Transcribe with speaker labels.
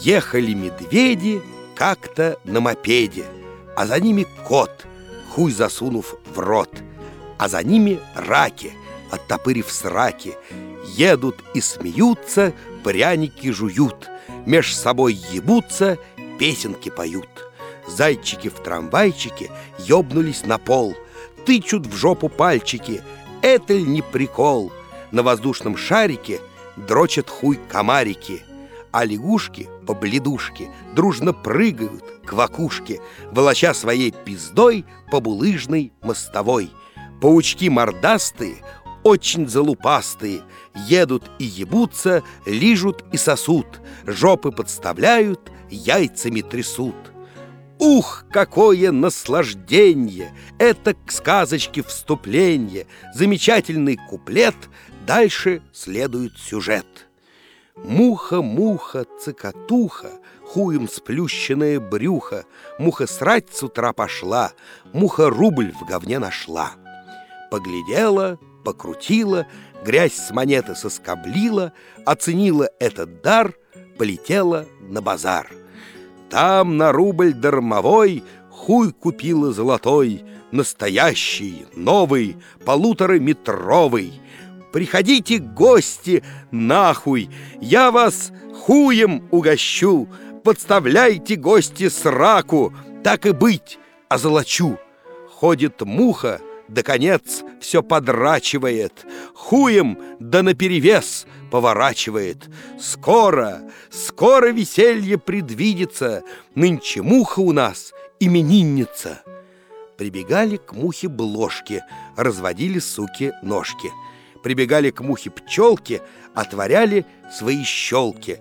Speaker 1: Ехали медведи как-то на мопеде, а за ними кот, хуй засунув в рот, а за ними раки, оттопырив сраки. Едут и смеются, пряники жуют, меж собой ебутся, песенки поют. Зайчики в трамвайчике ёбнулись на пол, тычут в жопу пальчики. Это ль не прикол? На воздушном шарике дрочат хуй комарики, а лягушки по бледушке дружно прыгают к квакушке, волоча своей пиздой по булыжной мостовой. Паучки мордастые, очень залупастые, едут и ебутся, лижут и сосут, жопы подставляют, яйцами трясут. Ух, какое наслажденье! Это к сказочке вступление, замечательный куплет, дальше следует сюжет. Муха-муха, цикатуха, хуем сплющенное брюхо, муха срать с утра пошла, муха рубль в говне нашла. Поглядела, покрутила, грязь с монеты соскоблила, оценила этот дар, полетела на базар. Там на рубль дармовой хуй купила золотой, настоящий, новый, 1,5-метровый. Приходите, гости, нахуй, я вас хуем угощу. Подставляйте, гости, сраку, так и быть, озолочу. Ходит муха, да конец все подрачивает, хуем да наперевес поворачивает. Скоро, скоро веселье предвидится, нынче муха у нас именинница. Прибегали к мухе блошки, разводили суки ножки. Прибегали к мухе пчелки, отворяли свои щелки.